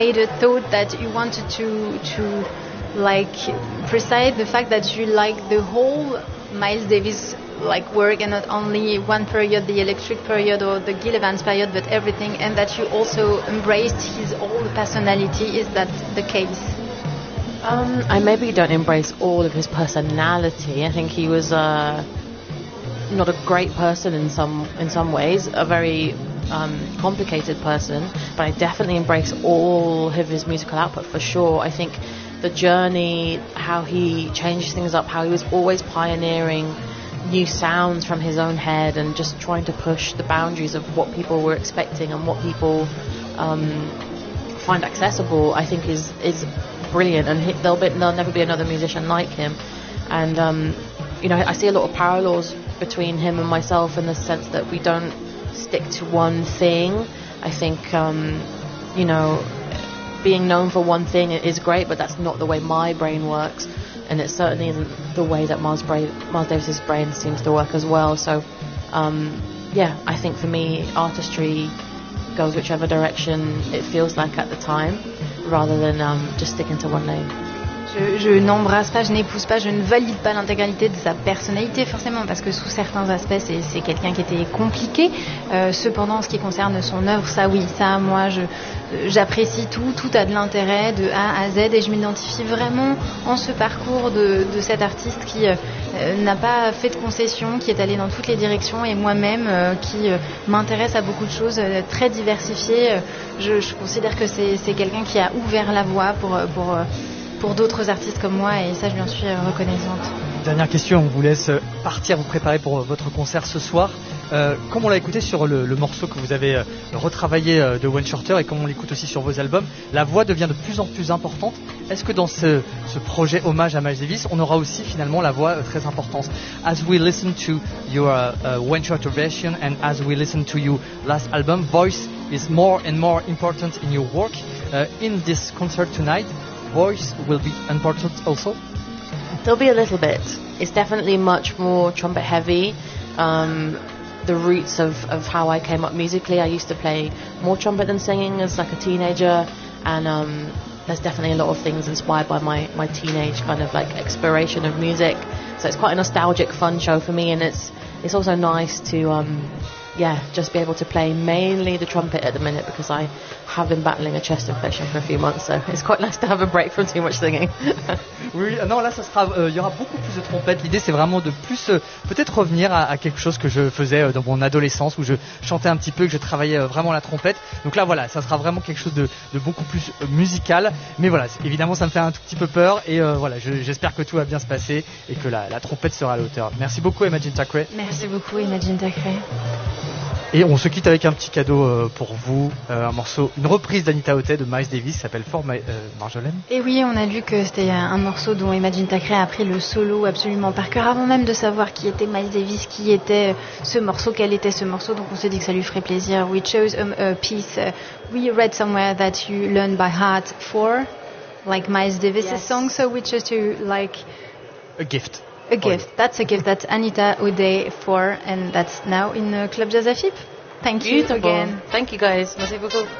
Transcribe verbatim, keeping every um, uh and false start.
made a thought that you wanted to to like precise the fact that you like the whole Miles Davis like work and not only one period, the Electric period or the Gil Evans period, but everything, and that you also embraced his whole personality. Is that the case? Um, I maybe don't embrace all of his personality. I think he was uh, not a great person in some in some ways, a very um, complicated person, but I definitely embrace all of his musical output for sure. I think the journey, how he changed things up, how he was always pioneering new sounds from his own head and just trying to push the boundaries of what people were expecting and what people um, find accessible, I think is is brilliant, and he, there'll, be, there'll never be another musician like him. And um, you know, I see a lot of parallels between him and myself in the sense that we don't stick to one thing. I think um, you know, being known for one thing is great, but that's not the way my brain works, and it certainly isn't the way that Miles, Bra- Miles Davis's brain seems to work as well. So um, yeah, I think for me, artistry goes whichever direction it feels like at the time, rather than um, just sticking to one lane. Je, je n'embrasse pas, je n'épouse pas, je ne valide pas l'intégralité de sa personnalité forcément, parce que sous certains aspects c'est, c'est quelqu'un qui était compliqué. Euh, cependant, en ce qui concerne son œuvre, ça oui, ça moi je, j'apprécie tout, tout a de l'intérêt de A à Z, et je m'identifie vraiment en ce parcours de, de cet artiste qui euh, n'a pas fait de concessions, qui est allé dans toutes les directions, et moi-même euh, qui euh, m'intéresse à beaucoup de choses euh, très diversifiées. Euh, je, je considère que c'est, c'est quelqu'un qui a ouvert la voie pour, pour euh, pour d'autres artistes comme moi, et ça je lui en suis reconnaissante. Dernière question, on vous laisse partir, vous préparer pour votre concert ce soir. Euh, comme on l'a écouté sur le, le morceau que vous avez euh, retravaillé euh, de Wayne Shorter, et comme on l'écoute aussi sur vos albums, la voix devient de plus en plus importante. Est-ce que dans ce, ce projet hommage à Miles Davis, on aura aussi finalement la voix euh, très importante? As we listen to your uh, uh, Wayne Shorter version and as we listen to your last album, voice is more and more important in your work. Uh, in this concert tonight, voice will be important also? There'll be a little bit. It's definitely much more trumpet heavy. Um, the roots of, of how I came up musically, I used to play more trumpet than singing as like a teenager, and um, there's definitely a lot of things inspired by my, my teenage kind of like exploration of music. So it's quite a nostalgic, fun show for me, and it's it's also nice to um, yeah, just be able to play mainly the trumpet at the minute, because I have been battling a chest infection for a few months, so it's quite nice to have a break from too much singing. Oui, non, là, ça sera, il euh, y aura beaucoup plus de trompettes. L'idée, c'est vraiment de plus, euh, peut-être revenir à, à quelque chose que je faisais euh, dans mon adolescence, où je chantais un petit peu, que je travaillais euh, vraiment la trompette. Donc là, voilà, ça sera vraiment quelque chose de, de beaucoup plus euh, musical. Mais voilà, évidemment, ça me fait un tout petit peu peur, et euh, voilà, je, j'espère que tout va bien se passer et que la, la trompette sera à la hauteur. Merci beaucoup, Imagine Thackeray. Merci beaucoup, Imagine Thackeray. Et on se quitte avec un petit cadeau euh, pour vous, euh, un morceau, une reprise d'Anita Othey de Miles Davis, qui s'appelle For My, euh, Marjolaine. Et oui, on a lu que c'était un morceau dont Imagine Thackeray a appris le solo absolument par cœur, avant même de savoir qui était Miles Davis, qui était ce morceau, quel était ce morceau. Donc on s'est dit que ça lui ferait plaisir. We chose a, a piece uh, we read somewhere that you learn by heart for, like Miles Davis' yes. song. So we chose to like a gift. A gift. You. That's a gift. That's Anita O'Day for, and that's now in uh, Club Jazz Afip. Thank you Beautiful. again. Thank you guys. Merci beaucoup.